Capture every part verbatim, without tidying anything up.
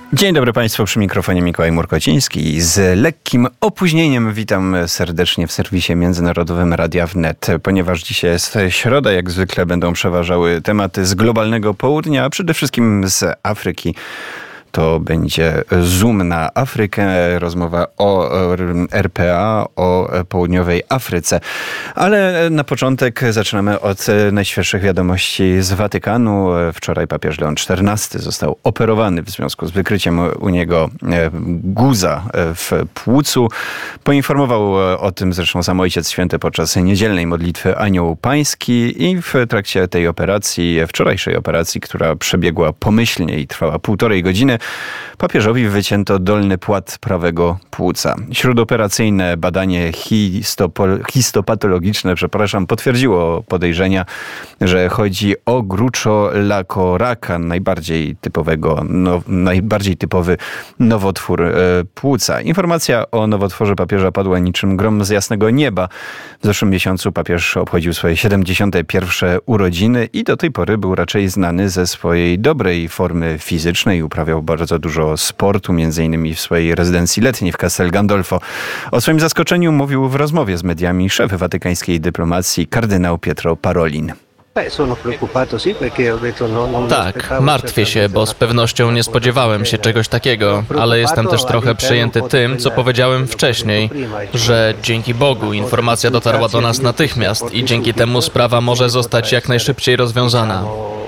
Dzień dobry Państwu, przy mikrofonie Mikołaj Murkociński. Z lekkim opóźnieniem witam serdecznie w serwisie międzynarodowym Radia Wnet. Ponieważ dzisiaj jest środa, jak zwykle będą przeważały tematy z globalnego południa, a przede wszystkim z Afryki. To będzie zoom na Afrykę, rozmowa o R P A, o południowej Afryce. Ale na początek zaczynamy od najświeższych wiadomości z Watykanu. Wczoraj papież Leon czternasty został operowany w związku z wykryciem u niego guza w płucu. Poinformował o tym zresztą sam Ojciec Święty podczas niedzielnej modlitwy Anioł Pański i w trakcie tej operacji, wczorajszej operacji, która przebiegła pomyślnie i trwała półtorej godziny, papieżowi wycięto dolny płat prawego płuca. Śródoperacyjne badanie histopo- histopatologiczne, przepraszam, potwierdziło podejrzenia, że chodzi o gruczołaka raka, najbardziej typowego, no, najbardziej typowy nowotwór e, płuca. Informacja o nowotworze papieża padła niczym grom z jasnego nieba. W zeszłym miesiącu papież obchodził swoje siedemdziesiąte pierwsze urodziny i do tej pory był raczej znany ze swojej dobrej formy fizycznej. Uprawiał bardzo dużo sportu, między innymi w swojej rezydencji letniej w Castel Gandolfo. O swoim zaskoczeniu mówił w rozmowie z mediami szef watykańskiej dyplomacji kardynał Pietro Parolin. Tak, martwię się, bo z pewnością nie spodziewałem się czegoś takiego, ale jestem też trochę przejęty tym, co powiedziałem wcześniej, że dzięki Bogu informacja dotarła do nas natychmiast i dzięki temu sprawa może zostać jak najszybciej rozwiązana.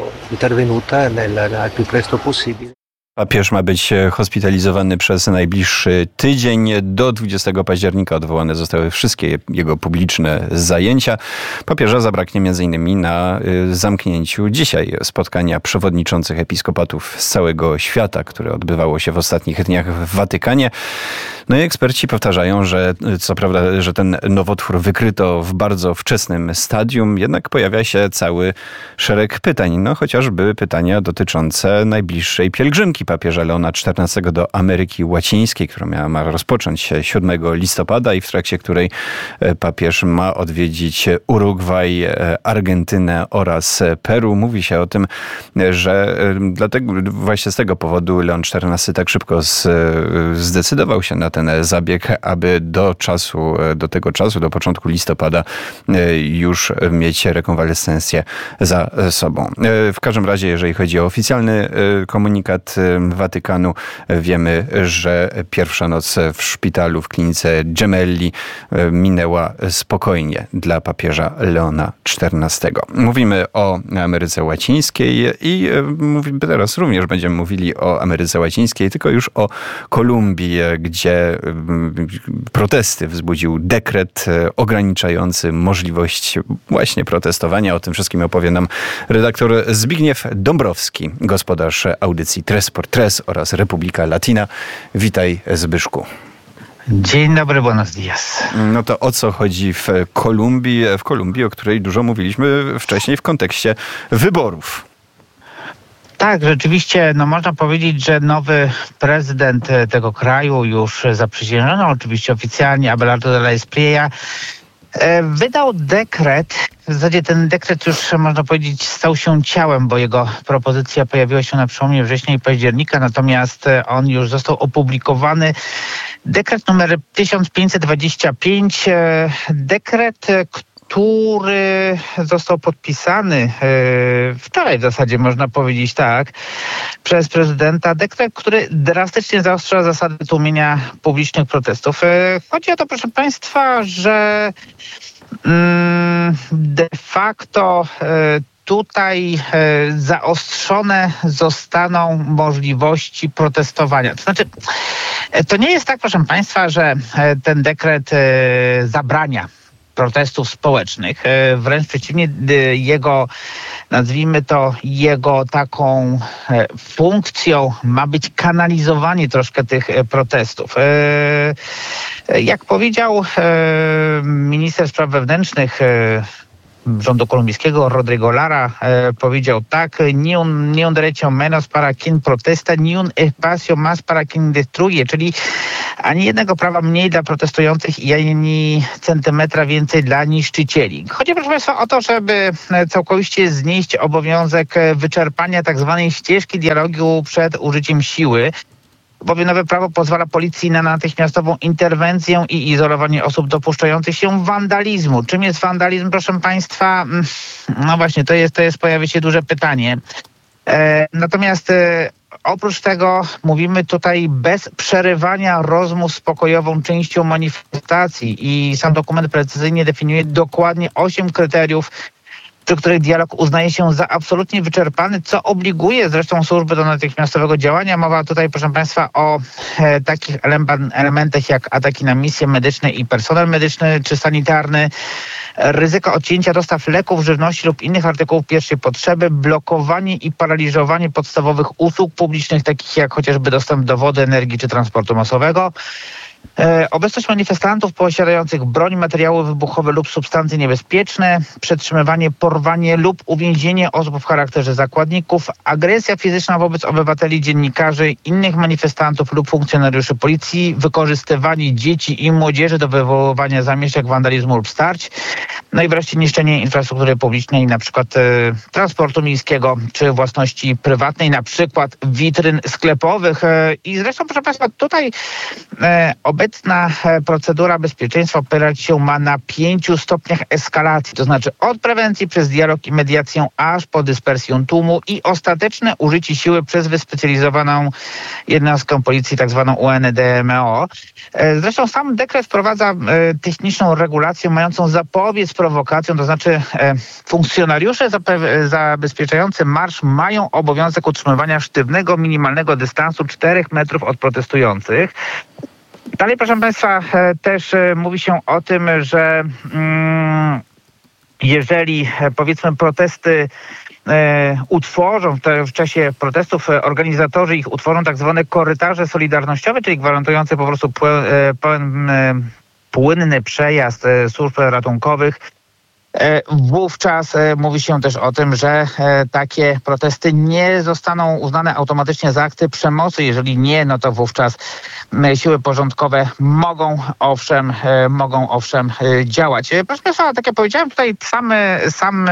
Papież ma być hospitalizowany przez najbliższy tydzień. Do dwudziestego października odwołane zostały wszystkie jego publiczne zajęcia. Papieża zabraknie między innymi na zamknięciu dzisiaj spotkania przewodniczących episkopatów z całego świata, które odbywało się w ostatnich dniach w Watykanie. No i eksperci powtarzają, że co prawda, że ten nowotwór wykryto w bardzo wczesnym stadium, jednak pojawia się cały szereg pytań. No chociażby pytania dotyczące najbliższej pielgrzymki papieża Leona czternastego do Ameryki Łacińskiej, która miała ma rozpocząć się siódmego listopada i w trakcie której papież ma odwiedzić Urugwaj, Argentynę oraz Peru. Mówi się o tym, że dlatego właśnie z tego powodu Leon czternasty tak szybko z, zdecydował się na ten zabieg, aby do czasu, do tego czasu, do początku listopada już mieć rekonwalescencję za sobą. W każdym razie, jeżeli chodzi o oficjalny komunikat Watykanu, wiemy, że pierwsza noc w szpitalu w klinice Gemelli minęła spokojnie dla papieża Leona czternastego. Mówimy o Ameryce Łacińskiej i teraz również będziemy mówili o Ameryce Łacińskiej, tylko już o Kolumbii, gdzie protesty wzbudził dekret ograniczający możliwość właśnie protestowania. O tym wszystkim opowie nam redaktor Zbigniew Dąbrowski, gospodarz audycji Tres por Tres oraz Republika Latina. Witaj, Zbyszku. Dzień dobry, buenos dias. No to o co chodzi w Kolumbii, w Kolumbii, o której dużo mówiliśmy wcześniej w kontekście wyborów? Tak, rzeczywiście, no można powiedzieć, że nowy prezydent tego kraju, już zaprzysiężony oczywiście oficjalnie, Abelardo de la Espriella, wydał dekret. W zasadzie ten dekret już, można powiedzieć, stał się ciałem, bo jego propozycja pojawiła się na przełomie września i października, natomiast on już został opublikowany. Dekret numer tysiąc pięćset dwadzieścia pięć, dekret, który został podpisany wczoraj w zasadzie, można powiedzieć tak, przez prezydenta. Dekret, który drastycznie zaostrza zasady tłumienia publicznych protestów. Chodzi o to, proszę Państwa, że de facto tutaj zaostrzone zostaną możliwości protestowania. To znaczy, to nie jest tak, proszę Państwa, że ten dekret zabrania protestów społecznych. Wręcz przeciwnie, jego, nazwijmy to, jego taką funkcją ma być kanalizowanie troszkę tych protestów. Jak powiedział minister spraw wewnętrznych rządu kolumbijskiego, Rodrigo Lara, e, powiedział tak: ni un, ni un derecho menos para quien protesta, ni un espacio más para quien destruye, czyli ani jednego prawa mniej dla protestujących i ani centymetra więcej dla niszczycieli. Chodzi, proszę Państwa, o to, żeby całkowicie znieść obowiązek wyczerpania tak zwanej ścieżki dialogu przed użyciem siły. bowiem nowe prawo pozwala policji na natychmiastową interwencję i izolowanie osób dopuszczających się wandalizmu. Czym jest wandalizm, proszę państwa? No właśnie, to jest, to jest pojawia się duże pytanie. E, natomiast e, oprócz tego mówimy tutaj bez przerywania rozmów z pokojową częścią manifestacji i sam dokument precyzyjnie definiuje dokładnie osiem kryteriów, przy których dialog uznaje się za absolutnie wyczerpany, co obliguje zresztą służby do natychmiastowego działania. Mowa tutaj, proszę państwa, o e, takich elementach jak ataki na misje medyczne i personel medyczny czy sanitarny, ryzyko odcięcia dostaw leków, żywności lub innych artykułów pierwszej potrzeby, blokowanie i paraliżowanie podstawowych usług publicznych, takich jak chociażby dostęp do wody, energii czy transportu masowego, E, obecność manifestantów posiadających broń, materiały wybuchowe lub substancje niebezpieczne, przetrzymywanie, porwanie lub uwięzienie osób w charakterze zakładników, agresja fizyczna wobec obywateli, dziennikarzy, innych manifestantów lub funkcjonariuszy policji, wykorzystywanie dzieci i młodzieży do wywoływania zamieszek, wandalizmu lub starć, no i wreszcie niszczenie infrastruktury publicznej, na przykład e, transportu miejskiego czy własności prywatnej, na przykład witryn sklepowych. E, I zresztą, proszę państwa, tutaj e, obecna procedura bezpieczeństwa opierać się ma na pięciu stopniach eskalacji, to znaczy od prewencji przez dialog i mediację aż po dyspersję tłumu i ostateczne użycie siły przez wyspecjalizowaną jednostkę policji, tak zwaną U N D M O. Zresztą sam dekret wprowadza techniczną regulację mającą zapobiec prowokacjom, to znaczy funkcjonariusze zabezpieczający marsz mają obowiązek utrzymywania sztywnego, minimalnego dystansu czterech metrów od protestujących. Dalej, proszę państwa, też mówi się o tym, że mm, jeżeli powiedzmy protesty e, utworzą, w, w czasie protestów organizatorzy ich utworzą tak zwane korytarze solidarnościowe, czyli gwarantujące po prostu pełen, e, płynny przejazd e, służb ratunkowych, wówczas mówi się też o tym, że takie protesty nie zostaną uznane automatycznie za akty przemocy. Jeżeli nie, no to wówczas siły porządkowe mogą owszem, mogą owszem działać. Proszę państwa, tak jak powiedziałem, tutaj sam, sam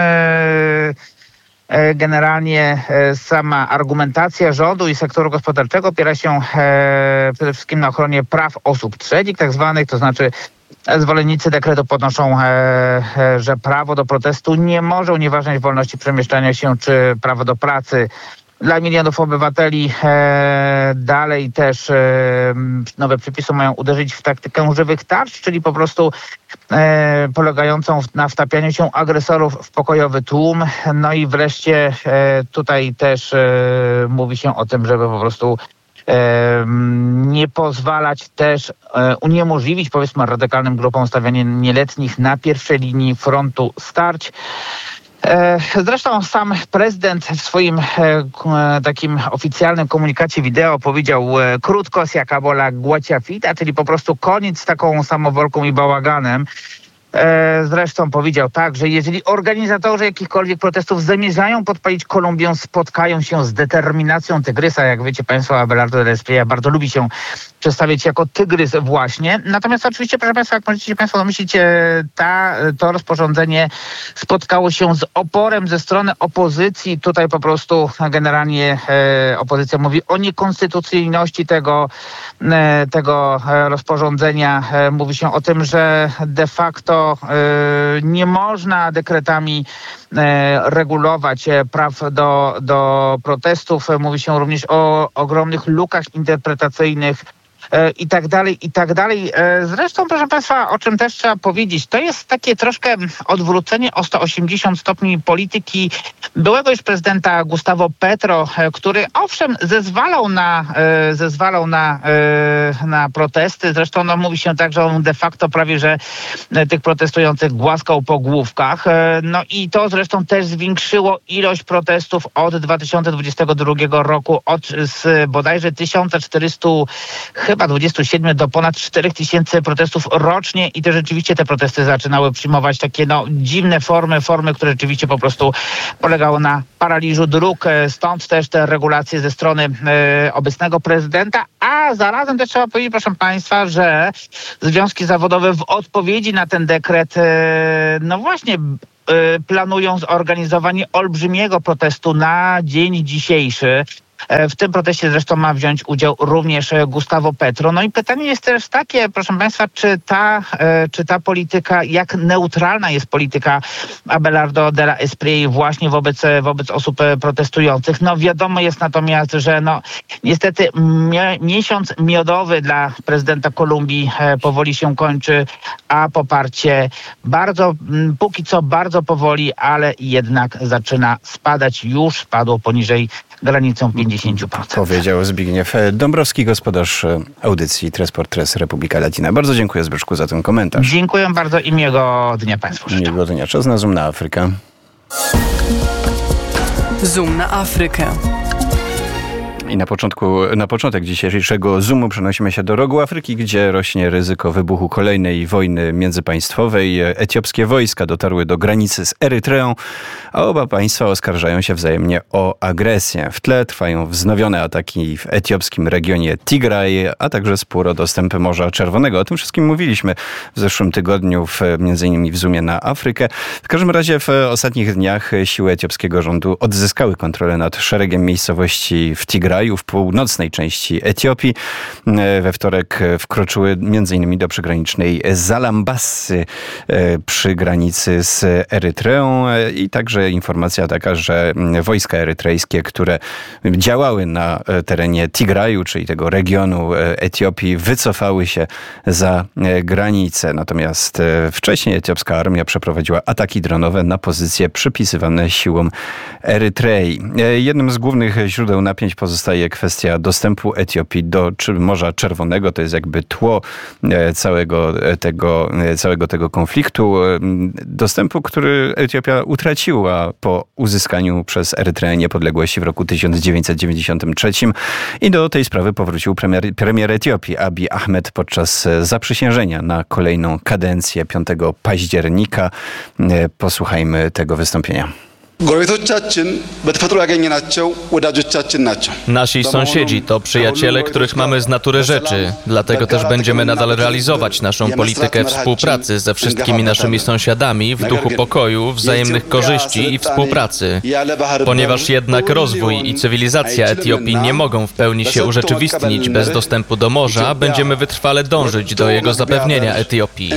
generalnie sama argumentacja rządu i sektoru gospodarczego opiera się przede wszystkim na ochronie praw osób trzecich, tak zwanych, to znaczy zwolennicy dekretu podnoszą, e, e, że prawo do protestu nie może unieważniać wolności przemieszczania się czy prawo do pracy dla milionów obywateli. E, dalej też e, nowe przepisy mają uderzyć w taktykę żywych tarcz, czyli po prostu e, polegającą na wtapianiu się agresorów w pokojowy tłum. No i wreszcie e, tutaj też e, mówi się o tym, żeby po prostu nie pozwalać też uniemożliwić, powiedzmy, radykalnym grupom stawianie nieletnich na pierwszej linii frontu starć. Zresztą sam prezydent w swoim takim oficjalnym komunikacie wideo powiedział krótko, siaka bola głacia fita, czyli po prostu koniec z taką samowolką i bałaganem. Zresztą powiedział tak, że jeżeli organizatorzy jakichkolwiek protestów zamierzają podpalić Kolumbię, spotkają się z determinacją tygrysa. Jak wiecie państwo, Abelardo de Espriella bardzo lubi się przedstawiać jako tygrys właśnie. Natomiast oczywiście, proszę państwa, jak możecie państwo domyślić, ta, to rozporządzenie spotkało się z oporem ze strony opozycji. Tutaj po prostu generalnie e, opozycja mówi o niekonstytucyjności tego, e, tego rozporządzenia. E, mówi się o tym, że de facto nie można dekretami regulować praw do, do protestów. Mówi się również o ogromnych lukach interpretacyjnych i tak dalej, i tak dalej. Zresztą, proszę państwa, o czym też trzeba powiedzieć, to jest takie troszkę odwrócenie o sto osiemdziesiąt stopni polityki byłego już prezydenta Gustavo Petro, który owszem zezwalał na, zezwalał na, na protesty. Zresztą no, mówi się tak, że on de facto prawie, że tych protestujących głaskał po główkach. No i to zresztą też zwiększyło ilość protestów od dwa tysiące dwudziestego drugiego roku od z bodajże tysiąc czterysta chyba dwadzieścia siedem do ponad cztery tysiące protestów rocznie i te rzeczywiście te protesty zaczynały przyjmować takie no dziwne formy, formy, które rzeczywiście po prostu polegały na paraliżu dróg. Stąd też te regulacje ze strony e, obecnego prezydenta, a zarazem też trzeba powiedzieć, proszę państwa, że związki zawodowe w odpowiedzi na ten dekret e, no właśnie planują zorganizowanie olbrzymiego protestu na dzień dzisiejszy. W tym proteście zresztą ma wziąć udział również Gustavo Petro. No i pytanie jest też takie, proszę państwa, czy ta, czy ta polityka, jak neutralna jest polityka Abelardo de la Espriella właśnie wobec, wobec osób protestujących. No wiadomo jest natomiast, że no niestety mie- miesiąc miodowy dla prezydenta Kolumbii powoli się kończy, a poparcie bardzo, póki co bardzo powoli, ale jednak zaczyna spadać. Już spadło poniżej granicą pięćdziesiąt procent. Powiedział Zbigniew Dąbrowski, gospodarz audycji Tres por Tres Republika Latina. Bardzo dziękuję, Zbyszku, za ten komentarz. Dziękuję bardzo i miłego dnia państwu życzę. Miłego dnia. Czas na Zoom na Afrykę. Zoom na Afrykę. I na początku, na początek dzisiejszego Zoomu przenosimy się do rogu Afryki, gdzie rośnie ryzyko wybuchu kolejnej wojny międzypaństwowej. Etiopskie wojska dotarły do granicy z Erytreą, a oba państwa oskarżają się wzajemnie o agresję. W tle trwają wznowione ataki w etiopskim regionie Tigraj, a także spór o dostęp Morza Czerwonego. O tym wszystkim mówiliśmy w zeszłym tygodniu, w, między innymi w Zoomie na Afrykę. W każdym razie w ostatnich dniach siły etiopskiego rządu odzyskały kontrolę nad szeregiem miejscowości w Tigraj, w północnej części Etiopii. We wtorek wkroczyły między innymi do przygranicznej Zalambassy przy granicy z Erytreą i także informacja taka, że wojska erytrejskie, które działały na terenie Tigraju, czyli tego regionu Etiopii, wycofały się za granicę. Natomiast wcześniej etiopska armia przeprowadziła ataki dronowe na pozycje przypisywane siłom Erytrei. Jednym z głównych źródeł napięć pozostaje kwestia dostępu Etiopii do Morza Czerwonego. To jest jakby tło całego tego, całego tego konfliktu. Dostępu, który Etiopia utraciła po uzyskaniu przez Erytreę niepodległości w roku tysiąc dziewięćset dziewięćdziesiątym trzecim. I do tej sprawy powrócił premier, premier Etiopii Abiy Ahmed podczas zaprzysiężenia na kolejną kadencję piątego października. Posłuchajmy tego wystąpienia. Nasi sąsiedzi to przyjaciele, których mamy z natury rzeczy. Dlatego też będziemy nadal realizować naszą politykę współpracy ze wszystkimi naszymi sąsiadami w duchu pokoju, wzajemnych korzyści i współpracy. Ponieważ jednak rozwój i cywilizacja Etiopii nie mogą w pełni się urzeczywistnić bez dostępu do morza, będziemy wytrwale dążyć do jego zapewnienia Etiopii.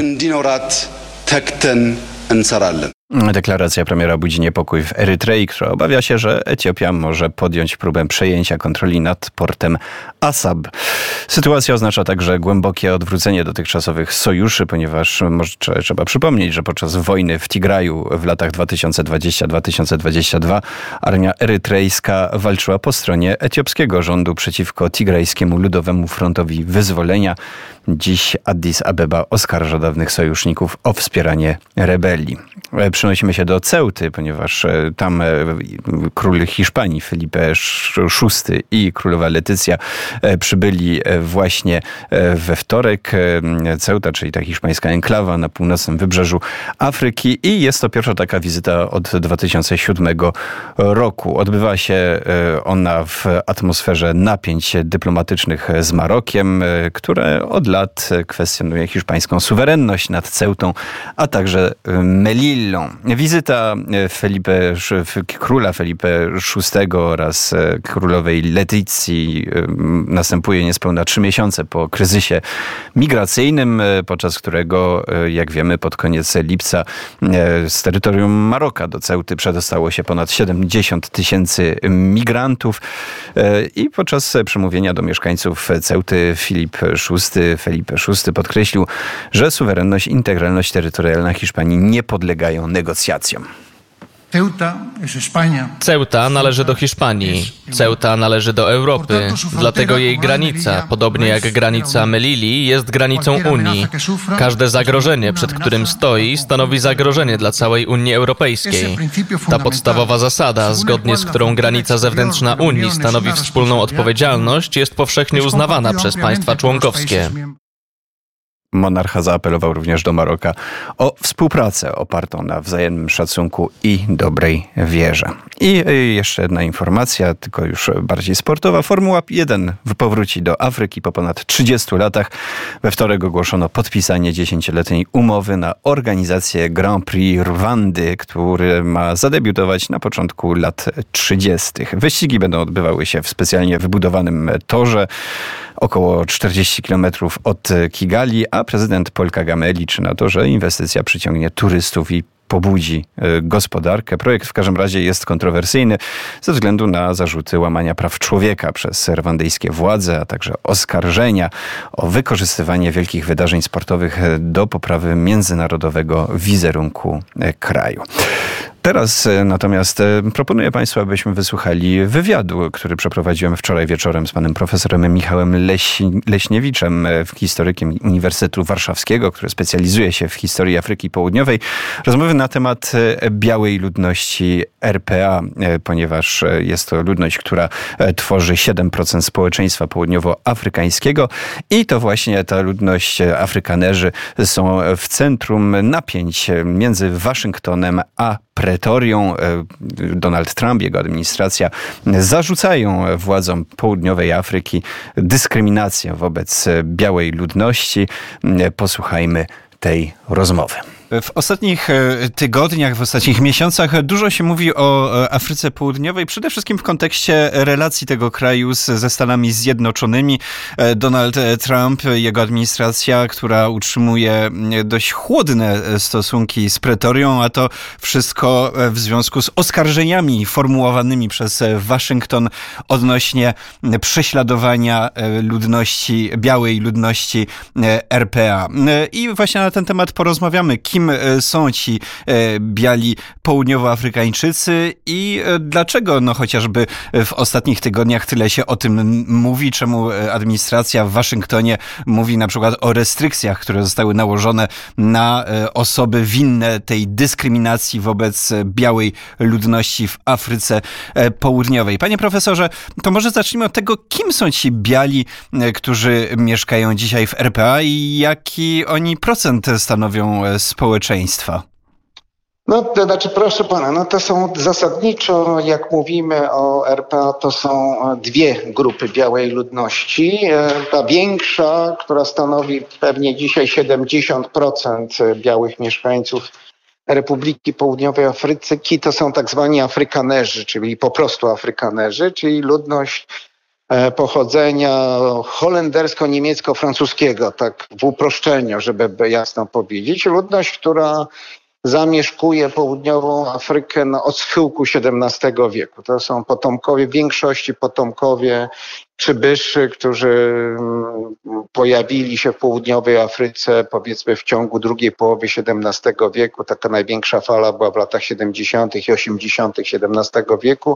Deklaracja premiera budzi niepokój w Erytrei, która obawia się, że Etiopia może podjąć próbę przejęcia kontroli nad portem Asab. Sytuacja oznacza także głębokie odwrócenie dotychczasowych sojuszy, ponieważ może, trzeba przypomnieć, że podczas wojny w Tigraju w latach dwa tysiące dwudziestym do dwa tysiące dwudziestego drugiego armia erytrejska walczyła po stronie etiopskiego rządu przeciwko Tigrajskiemu Ludowemu Frontowi Wyzwolenia. Dziś Addis Abeba oskarża dawnych sojuszników o wspieranie rebelii. Przenosimy się do Ceuty, ponieważ tam król Hiszpanii Felipe szósty i królowa Letycja przybyli właśnie we wtorek. Ceuta, czyli ta hiszpańska enklawa na północnym wybrzeżu Afryki, i jest to pierwsza taka wizyta od dwa tysiące siódmego roku. Odbywa się ona w atmosferze napięć dyplomatycznych z Marokiem, które od lat kwestionuje hiszpańską suwerenność nad Ceutą, a także Melillą. Wizyta Felipe, króla Felipe szóstego oraz królowej Letycji następuje niespełna trzy miesiące po kryzysie migracyjnym, podczas którego, jak wiemy, pod koniec lipca z terytorium Maroka do Ceuty przedostało się ponad siedemdziesiąt tysięcy migrantów. I podczas przemówienia do mieszkańców Ceuty Filip szósty, Felipe szósty podkreślił, że suwerenność i integralność terytorialna Hiszpanii nie podlegają negocjacjom. Ceuta należy do Hiszpanii. Ceuta należy do Europy. Dlatego jej granica, podobnie jak granica Melilli, jest granicą Unii. Każde zagrożenie, przed którym stoi, stanowi zagrożenie dla całej Unii Europejskiej. Ta podstawowa zasada, zgodnie z którą granica zewnętrzna Unii stanowi wspólną odpowiedzialność, jest powszechnie uznawana przez państwa członkowskie. monarcha zaapelował również do Maroka o współpracę opartą na wzajemnym szacunku i dobrej wierze. I jeszcze jedna informacja, tylko już bardziej sportowa. Formuła jeden powróci do Afryki po ponad trzydziestu latach. We wtorek ogłoszono podpisanie dziesięcioletniej umowy na organizację Grand Prix Rwandy, który ma zadebiutować na początku lat trzydziestych. Wyścigi będą odbywały się w specjalnie wybudowanym torze około czterdzieści kilometrów od Kigali, a prezydent Paul Kagame liczy na to, że inwestycja przyciągnie turystów i pobudzi gospodarkę. Projekt w każdym razie jest kontrowersyjny ze względu na zarzuty łamania praw człowieka przez rwandyjskie władze, a także oskarżenia o wykorzystywanie wielkich wydarzeń sportowych do poprawy międzynarodowego wizerunku kraju. Teraz natomiast proponuję Państwu, abyśmy wysłuchali wywiadu, który przeprowadziłem wczoraj wieczorem z panem profesorem Michałem Leś- Leśniewiczem, historykiem Uniwersytetu Warszawskiego, który specjalizuje się w historii Afryki Południowej. Rozmowy na temat białej ludności R P A, ponieważ jest to ludność, która tworzy siedem procent społeczeństwa południowoafrykańskiego i to właśnie ta ludność, Afrykanerzy, są w centrum napięć między Waszyngtonem a Pretorią. Donald Trump, jego administracja zarzucają władzom południowej Afryki dyskryminację wobec białej ludności. Posłuchajmy tej rozmowy. W ostatnich tygodniach, w ostatnich miesiącach dużo się mówi o Afryce Południowej, przede wszystkim w kontekście relacji tego kraju z, ze Stanami Zjednoczonymi. Donald Trump, jego administracja, która utrzymuje dość chłodne stosunki z Pretorią, a to wszystko w związku z oskarżeniami formułowanymi przez Waszyngton odnośnie prześladowania ludności, białej ludności R P A. I właśnie na ten temat porozmawiamy. Kim są ci biali południowoafrykańczycy i dlaczego no chociażby w ostatnich tygodniach tyle się o tym mówi, czemu administracja w Waszyngtonie mówi na przykład o restrykcjach, które zostały nałożone na osoby winne tej dyskryminacji wobec białej ludności w Afryce Południowej. Panie profesorze, to może zacznijmy od tego, kim są ci biali, którzy mieszkają dzisiaj w R P A i jaki oni procent stanowią społeczeństwa? No, to znaczy, proszę pana, no to są zasadniczo, jak mówimy o R P A, to są dwie grupy białej ludności. Ta większa, która stanowi pewnie dzisiaj siedemdziesiąt procent białych mieszkańców Republiki Południowej Afryki, to są tak zwani Afrykanerzy, czyli po prostu Afrykanerzy, czyli ludność pochodzenia holendersko-niemiecko-francuskiego, tak w uproszczeniu, żeby jasno powiedzieć. Ludność, która zamieszkuje południową Afrykę no, od schyłku siedemnastego wieku. To są potomkowie, w większości potomkowie przybyszy, którzy pojawili się w południowej Afryce powiedzmy w ciągu drugiej połowy siedemnastego wieku. Taka największa fala była w latach siedemdziesiątych i osiemdziesiątych siedemnastego wieku.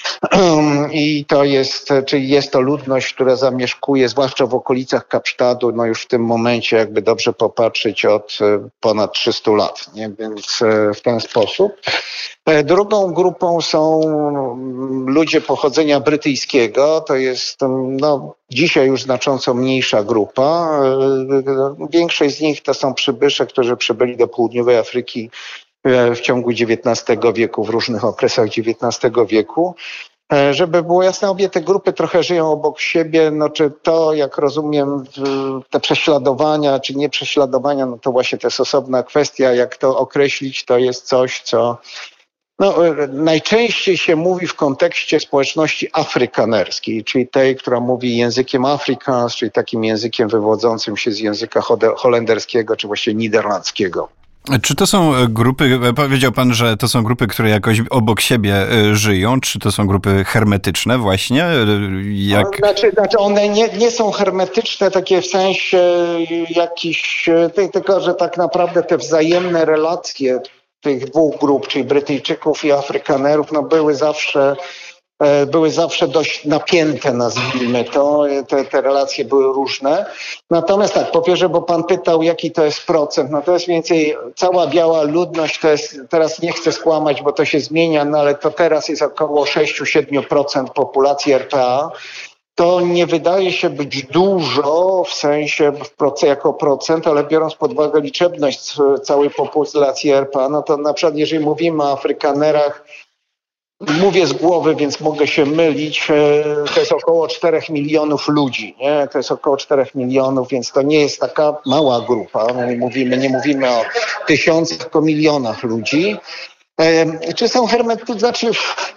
I to jest, czyli jest to ludność, która zamieszkuje zwłaszcza w okolicach Kapsztadu, no już w tym momencie jakby dobrze popatrzeć od ponad trzystu lat, nie? Więc w ten sposób. Drugą grupą są ludzie pochodzenia brytyjskiego, to jest no, dzisiaj już znacząco mniejsza grupa. Większość z nich to są przybysze, którzy przybyli do południowej Afryki w ciągu dziewiętnastego wieku, w różnych okresach dziewiętnastego wieku. Żeby było jasne, obie te grupy trochę żyją obok siebie, no czy to, jak rozumiem, te prześladowania, czy nie prześladowania, no to właśnie to jest osobna kwestia, jak to określić, to jest coś, co no, najczęściej się mówi w kontekście społeczności afrykanerskiej, czyli tej, która mówi językiem Afrikaans, czyli takim językiem wywodzącym się z języka holenderskiego, czy właściwie niderlandzkiego. Czy to są grupy, powiedział pan, że to są grupy, które jakoś obok siebie żyją, czy to są grupy hermetyczne właśnie? Jak... No, znaczy, znaczy one nie, nie są hermetyczne takie w sensie jakiś, tylko że tak naprawdę te wzajemne relacje tych dwóch grup, czyli Brytyjczyków i Afrykanerów, no były zawsze były zawsze dość napięte, nazwijmy to. Te, te relacje były różne. Natomiast tak, po pierwsze, bo pan pytał, jaki to jest procent. No to jest mniej więcej cała biała ludność, to jest, teraz nie chcę skłamać, bo to się zmienia, no ale to teraz jest około sześć do siedmiu procent populacji R P A. to nie wydaje się być dużo w sensie w proce, jako procent, ale biorąc pod uwagę liczebność całej populacji R P A, no to na przykład jeżeli mówimy o Afrykanerach, mówię z głowy, więc mogę się mylić, to jest około czterech milionów ludzi, nie? To jest około czterech milionów, więc to nie jest taka mała grupa. My mówimy, nie mówimy o tysiącach, tylko milionach ludzi. Czy są hermetycy? Znaczy,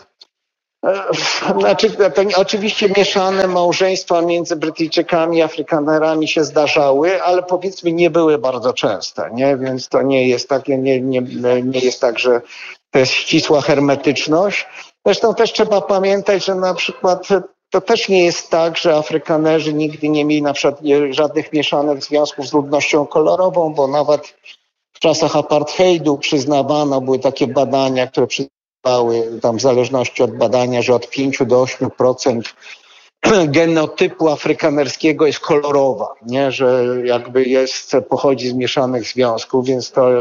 Znaczy, to oczywiście mieszane małżeństwa między Brytyjczykami i Afrykanerami się zdarzały, ale powiedzmy nie były bardzo częste, nie? Więc to nie jest tak, nie, nie, nie jest tak, że to jest ścisła hermetyczność. Zresztą też trzeba pamiętać, że na przykład to też nie jest tak, że Afrykanerzy nigdy nie mieli na przykład żadnych mieszanych związków z ludnością kolorową, bo nawet w czasach apartheidu przyznawano, były takie badania, które przyznawały tam w zależności od badania, że od pięć do ośmiu procent genotypu afrykanerskiego jest kolorowa, nie? Że jakby jest, pochodzi z mieszanych związków, więc to,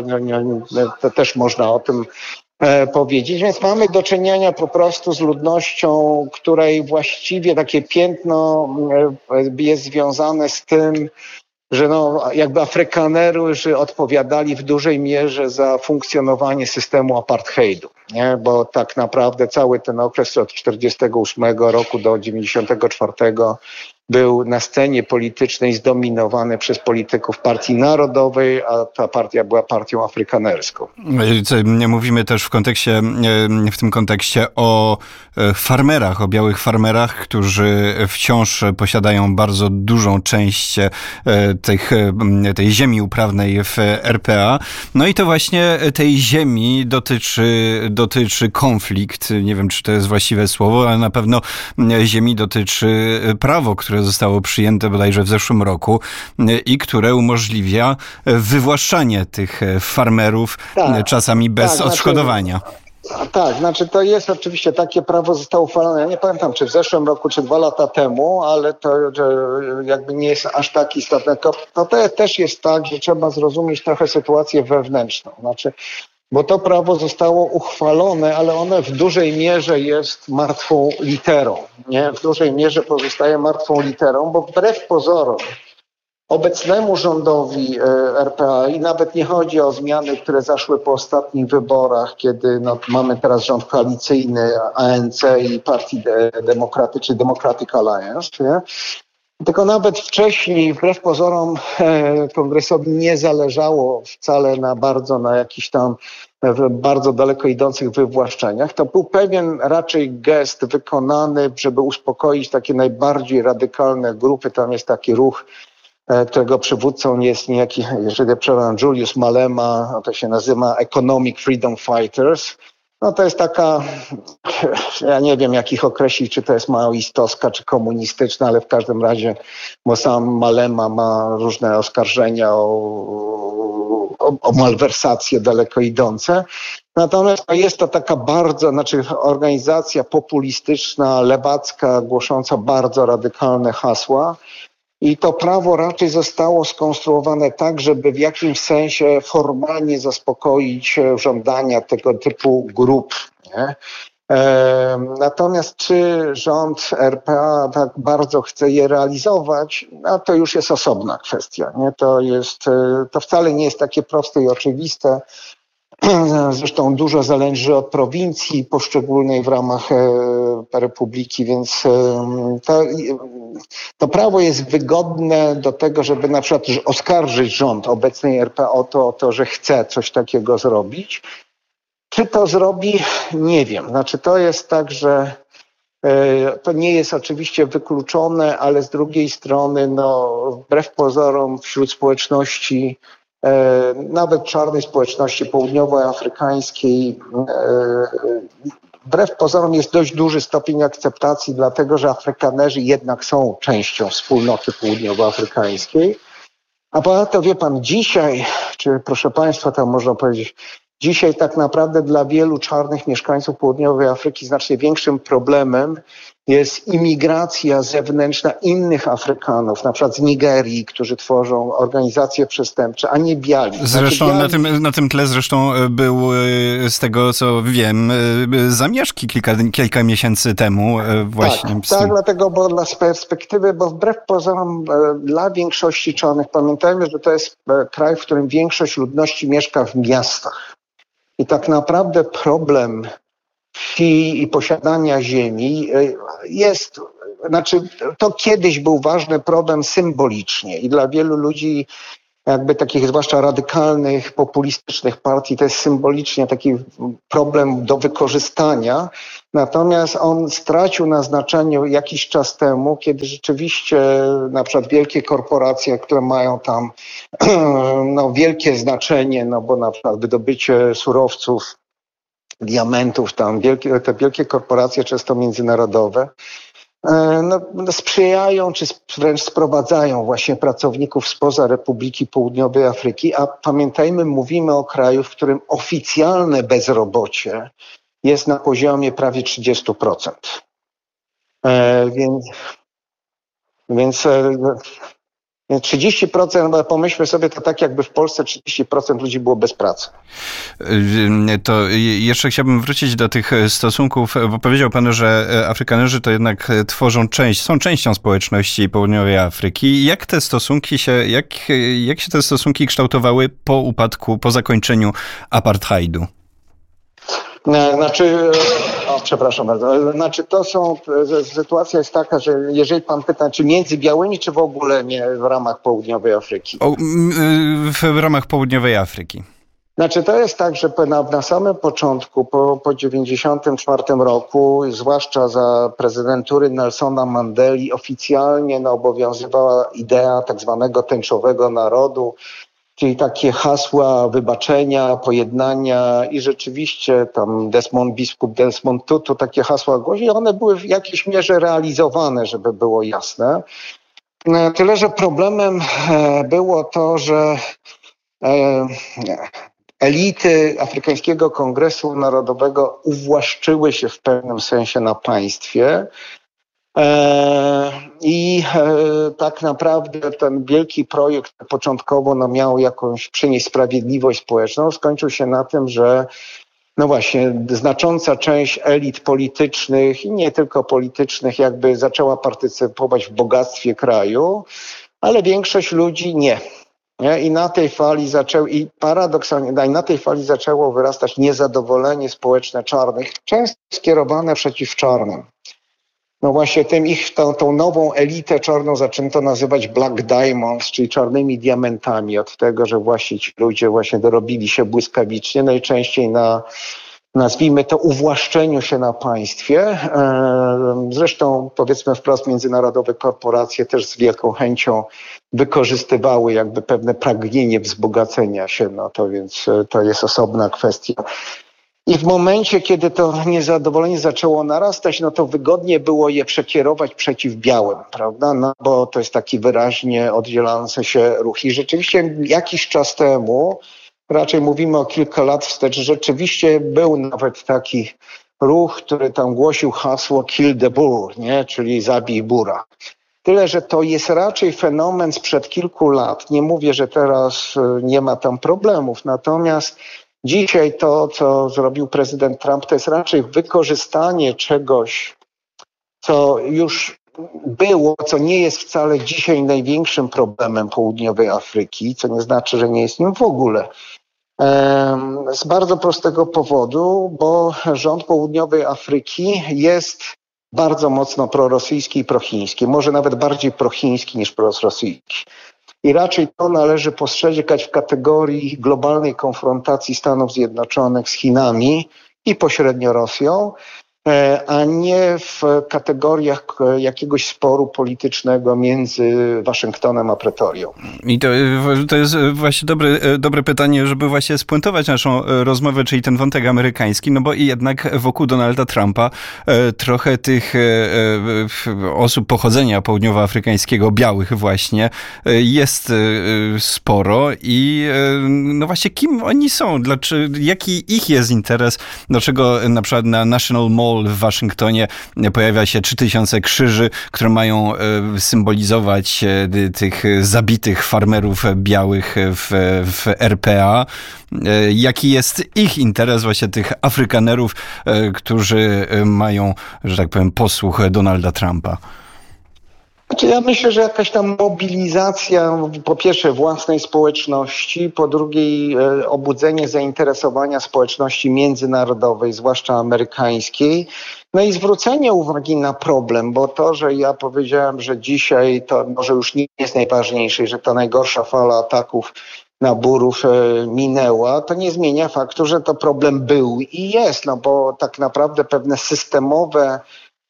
to też można o tym powiedzieć. Więc mamy do czynienia po prostu z ludnością, której właściwie takie piętno jest związane z tym, że no, jakby Afrykanerzy odpowiadali w dużej mierze za funkcjonowanie systemu apartheidu, nie? Bo tak naprawdę cały ten okres od czterdziestego ósmego roku do dziewięćdziesiątego czwartego był na scenie politycznej zdominowany przez polityków Partii Narodowej, a ta partia była partią afrykanerską. Mówimy też w kontekście, w tym kontekście o farmerach, o białych farmerach, którzy wciąż posiadają bardzo dużą część tych, tej ziemi uprawnej w R P A. No i to właśnie tej ziemi dotyczy, dotyczy konflikt. Nie wiem, czy to jest właściwe słowo, ale na pewno ziemi dotyczy prawo, które zostało przyjęte bodajże w zeszłym roku i które umożliwia wywłaszczanie tych farmerów, tak, czasami bez tak, odszkodowania. Znaczy, tak, znaczy to jest oczywiście takie prawo zostało uchwalone, ja nie pamiętam czy w zeszłym roku, czy dwa lata temu, ale to jakby nie jest aż tak istotne. To, to też jest tak, że trzeba zrozumieć trochę sytuację wewnętrzną. Znaczy, bo to prawo zostało uchwalone, ale ono w dużej mierze jest martwą literą. Nie? W dużej mierze pozostaje martwą literą, bo wbrew pozorom obecnemu rządowi R P A i nawet nie chodzi o zmiany, które zaszły po ostatnich wyborach, kiedy no, mamy teraz rząd koalicyjny A N C i Partii Demokratycznej, Democratic Alliance, nie? Tylko nawet wcześniej, wbrew pozorom, kongresowi nie zależało wcale na bardzo, na jakichś tam bardzo daleko idących wywłaszczeniach. To był pewien raczej gest wykonany, żeby uspokoić takie najbardziej radykalne grupy. Tam jest taki ruch, którego przywódcą jest niejaki, jeżeli przepraszam, Julius Malema, to się nazywa Economic Freedom Fighters. No to jest taka, ja nie wiem jak ich określić, czy to jest maoistowska, czy komunistyczna, ale w każdym razie, bo sam Malema ma różne oskarżenia o, o, o malwersacje daleko idące. Natomiast jest to taka bardzo, znaczy organizacja populistyczna, lewacka, głosząca bardzo radykalne hasła. I to prawo raczej zostało skonstruowane tak, żeby w jakimś sensie formalnie zaspokoić żądania tego typu grup. Nie? E, natomiast czy rząd R P A tak bardzo chce je realizować, no to już jest osobna kwestia. Nie? To jest, to wcale nie jest takie proste i oczywiste. Zresztą dużo zależy od prowincji poszczególnej w ramach republiki, więc to, to prawo jest wygodne do tego, żeby na przykład oskarżyć rząd obecnej R P A o to, o to, że chce coś takiego zrobić. Czy to zrobi? Nie wiem. Znaczy to jest tak, że to nie jest oczywiście wykluczone, ale z drugiej strony, no, wbrew pozorom wśród społeczności, nawet czarnej społeczności południowoafrykańskiej, wbrew pozorom jest dość duży stopień akceptacji, dlatego że Afrykanerzy jednak są częścią wspólnoty południowoafrykańskiej. A ponadto wie pan, dzisiaj, czy proszę państwa, tam można powiedzieć, dzisiaj tak naprawdę dla wielu czarnych mieszkańców południowej Afryki znacznie większym problemem jest imigracja zewnętrzna innych Afrykanów, na przykład z Nigerii, którzy tworzą organizacje przestępcze, a nie biali. Zresztą znaczy, biali... Na, tym, na tym tle zresztą był, z tego co wiem, zamieszki kilka, kilka miesięcy temu właśnie. Tak, tak, dlatego, bo dla perspektywy, bo wbrew pozorom dla większości czarnych, pamiętajmy, że to jest kraj, w którym większość ludności mieszka w miastach. I tak naprawdę problem wsi i posiadania ziemi jest, znaczy to kiedyś był ważny problem symbolicznie i dla wielu ludzi, jakby takich zwłaszcza radykalnych, populistycznych partii, to jest symbolicznie taki problem do wykorzystania. Natomiast on stracił na znaczeniu jakiś czas temu, kiedy rzeczywiście na przykład wielkie korporacje, które mają tam no, wielkie znaczenie, no bo na przykład wydobycie surowców, diamentów, tam wielkie, te wielkie korporacje, często międzynarodowe, no, sprzyjają czy wręcz sprowadzają właśnie pracowników spoza Republiki Południowej Afryki, a pamiętajmy, mówimy o kraju, w którym oficjalne bezrobocie jest na poziomie prawie trzydzieści procent. E, więc więc e, trzydzieści procent, no pomyślmy sobie, to tak jakby w Polsce trzydzieści procent ludzi było bez pracy. To jeszcze chciałbym wrócić do tych stosunków, bo powiedział pan, że Afrykanerzy to jednak tworzą część, są częścią społeczności Południowej Afryki. Jak te stosunki się, jak, jak się te stosunki kształtowały po upadku, po zakończeniu apartheidu? Znaczy, o, przepraszam bardzo, znaczy to są, sytuacja jest taka, że jeżeli pan pyta, czy między białymi, czy w ogóle nie w ramach Południowej Afryki? O, w ramach Południowej Afryki. Znaczy to jest tak, że na, na samym początku, po, po dziewięćdziesiątym czwartym roku, zwłaszcza za prezydentury Nelsona Mandeli, oficjalnie no, obowiązywała idea tak zwanego tęczowego narodu, czyli takie hasła wybaczenia, pojednania i rzeczywiście tam Desmond, biskup Desmond Tutu takie hasła głosi i one były w jakiejś mierze realizowane, żeby było jasne. Tyle, że problemem było to, że elity Afrykańskiego Kongresu Narodowego uwłaszczyły się w pewnym sensie na państwie. I tak naprawdę ten wielki projekt początkowo no, miał jakąś przynieść sprawiedliwość społeczną. Skończył się na tym, że no właśnie znacząca część elit politycznych i nie tylko politycznych jakby zaczęła partycypować w bogactwie kraju, ale większość ludzi nie. Nie? I na tej fali zaczęło, i paradoksalnie, na tej fali zaczęło wyrastać niezadowolenie społeczne czarnych, często skierowane przeciw czarnym. No właśnie tym ich, tą, tą nową elitę czarną zaczęto nazywać Black Diamonds, czyli czarnymi diamentami, od tego, że właśnie ci ludzie właśnie dorobili się błyskawicznie, najczęściej na, nazwijmy to, uwłaszczeniu się na państwie. Zresztą powiedzmy wprost, międzynarodowe korporacje też z wielką chęcią wykorzystywały jakby pewne pragnienie wzbogacenia się, no to więc to jest osobna kwestia. I w momencie, kiedy to niezadowolenie zaczęło narastać, no to wygodnie było je przekierować przeciw białym, prawda? No bo to jest taki wyraźnie oddzielający się ruch. I rzeczywiście jakiś czas temu, raczej mówimy o kilka lat wstecz, rzeczywiście był nawet taki ruch, który tam głosił hasło kill the bull, nie? Czyli zabij bura. Tyle, że to jest raczej fenomen sprzed kilku lat. Nie mówię, że teraz nie ma tam problemów, natomiast dzisiaj to, co zrobił prezydent Trump, to jest raczej wykorzystanie czegoś, co już było, co nie jest wcale dzisiaj największym problemem Południowej Afryki, co nie znaczy, że nie jest nim w ogóle. Z bardzo prostego powodu, bo rząd Południowej Afryki jest bardzo mocno prorosyjski i prochiński, może nawet bardziej prochiński niż prorosyjski. I raczej to należy postrzegać w kategorii globalnej konfrontacji Stanów Zjednoczonych z Chinami i pośrednio Rosją, a nie w kategoriach jakiegoś sporu politycznego między Waszyngtonem a Pretorią. I to, to jest właśnie dobre, dobre pytanie, żeby właśnie spuentować naszą rozmowę, czyli ten wątek amerykański, no bo i jednak wokół Donalda Trumpa trochę tych osób pochodzenia południowoafrykańskiego, białych właśnie, jest sporo i no właśnie kim oni są? Dlaczego, jaki ich jest interes? Dlaczego na przykład na National Mall Wall w Waszyngtonie pojawia się trzy tysiące krzyży, które mają symbolizować tych zabitych farmerów białych w, w R P A. Jaki jest ich interes, właśnie tych Afrykanerów, którzy mają, że tak powiem, posłuch Donalda Trumpa? Znaczy ja myślę, że jakaś tam mobilizacja, po pierwsze własnej społeczności, po drugie obudzenie zainteresowania społeczności międzynarodowej, zwłaszcza amerykańskiej, no i zwrócenie uwagi na problem, bo to, że ja powiedziałem, że dzisiaj to może już nie jest najważniejsze, że ta najgorsza fala ataków na Burów minęła, to nie zmienia faktu, że to problem był i jest, no bo tak naprawdę pewne systemowe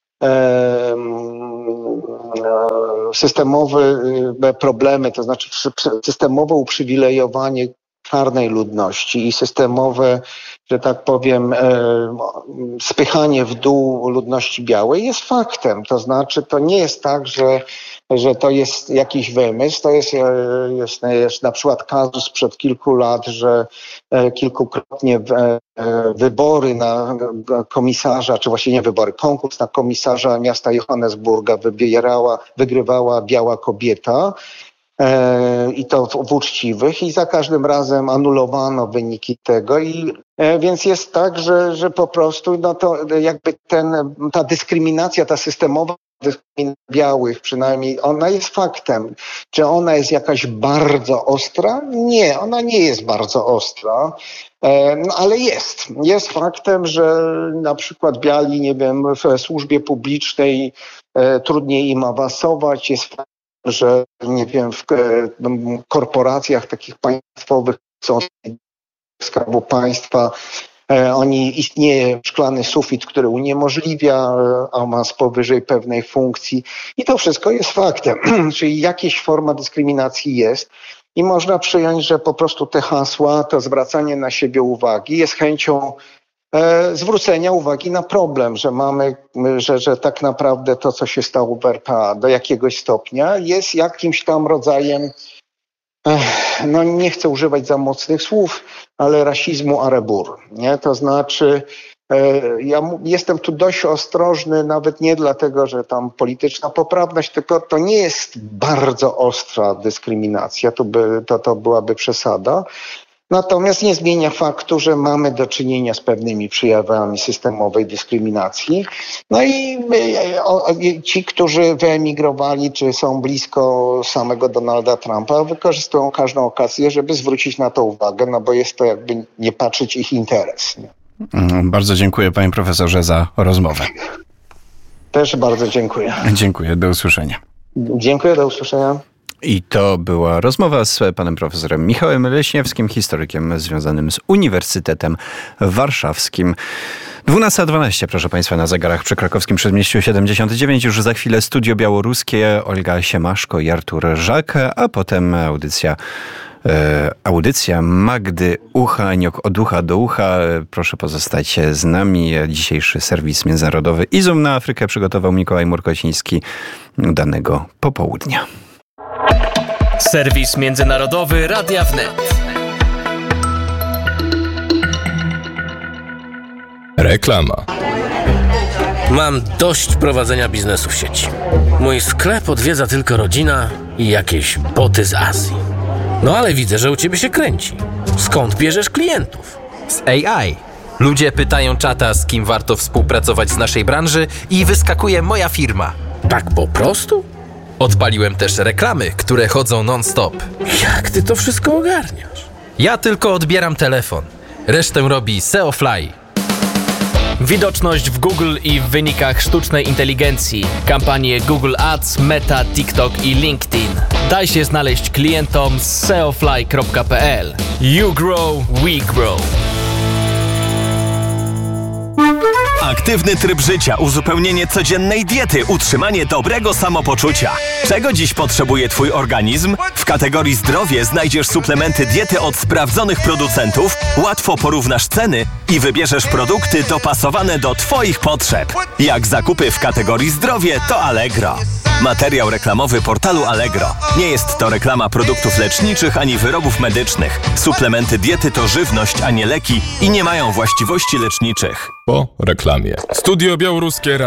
systemowe problemy, to znaczy systemowe uprzywilejowanie czarnej ludności i systemowe, że tak powiem, spychanie w dół ludności białej jest faktem. To znaczy to nie jest tak, że, że to jest jakiś wymysł. To jest, jest, jest na przykład kazus sprzed kilku lat, że kilkukrotnie wybory na komisarza, czy właściwie nie wybory, konkurs na komisarza miasta Johannesburga wybierała, wygrywała biała kobieta. I to w, w uczciwych i za każdym razem anulowano wyniki tego i e, więc jest tak, że, że po prostu no to jakby ten, ta dyskryminacja, ta systemowa dyskryminacja białych przynajmniej, ona jest faktem. Czy ona jest jakaś bardzo ostra? Nie, ona nie jest bardzo ostra. E, no, ale jest. Jest faktem, że na przykład biali, nie wiem, w służbie publicznej e, trudniej im awansować, jest faktem, że nie wiem, w korporacjach takich państwowych, są Skarbu Państwa, e, oni istnieje szklany sufit, który uniemożliwia awans powyżej pewnej funkcji i to wszystko jest faktem, czyli jakaś forma dyskryminacji jest i można przyjąć, że po prostu te hasła, to zwracanie na siebie uwagi jest chęcią E, zwrócenia uwagi na problem, że mamy, że, że tak naprawdę to, co się stało w R P A do jakiegoś stopnia jest jakimś tam rodzajem, e, no nie chcę używać za mocnych słów, ale rasizmu a rebur, nie? To znaczy e, ja m- jestem tu dość ostrożny, nawet nie dlatego, że tam polityczna poprawność, tylko to nie jest bardzo ostra dyskryminacja, to, by, to, to byłaby przesada. Natomiast nie zmienia faktu, że mamy do czynienia z pewnymi przejawami systemowej dyskryminacji. No i o, ci, którzy wyemigrowali, czy są blisko samego Donalda Trumpa, wykorzystują każdą okazję, żeby zwrócić na to uwagę, no bo jest to jakby nie patrzeć ich interes. Nie? Bardzo dziękuję, panie profesorze, za rozmowę. Też bardzo dziękuję. Dziękuję, do usłyszenia. Dziękuję, do usłyszenia. I to była rozmowa z panem profesorem Michałem Leśniewskim, historykiem związanym z Uniwersytetem Warszawskim. dwunasta dwanaście, proszę państwa, na zegarach przy krakowskim Przedmieściu siedemdziesiąt dziewięć. Już za chwilę studio białoruskie, Olga Siemaszko i Artur Żak, a potem audycja e, audycja Magdy Uchaniok od ucha do ucha. Proszę pozostać z nami. Dzisiejszy serwis międzynarodowy Izum na Afrykę przygotował Mikołaj Murkociński. Udanego popołudnia. Serwis międzynarodowy Radia Wnet. Reklama. Mam dość prowadzenia biznesu w sieci. Mój sklep odwiedza tylko rodzina i jakieś boty z Azji. No ale widzę, że u ciebie się kręci. Skąd bierzesz klientów? Z A I. Ludzie pytają czata, z kim warto współpracować z naszej branży i wyskakuje moja firma. Tak po prostu? Odpaliłem też reklamy, które chodzą non-stop. Jak ty to wszystko ogarniasz? Ja tylko odbieram telefon. Resztę robi S E O Fly. Widoczność w Google i w wynikach sztucznej inteligencji. Kampanie Google Ads, Meta, TikTok i LinkedIn. Daj się znaleźć klientom z seofly kropka p l. You grow, we grow. Aktywny tryb życia, uzupełnienie codziennej diety, utrzymanie dobrego samopoczucia. Czego dziś potrzebuje twój organizm? W kategorii zdrowie znajdziesz suplementy diety od sprawdzonych producentów, łatwo porównasz ceny i wybierzesz produkty dopasowane do twoich potrzeb. Jak zakupy w kategorii zdrowie, to Allegro. Materiał reklamowy portalu Allegro. Nie jest to reklama produktów leczniczych ani wyrobów medycznych. Suplementy diety to żywność, a nie leki i nie mają właściwości leczniczych. Po reklamie. Studio Białoruskie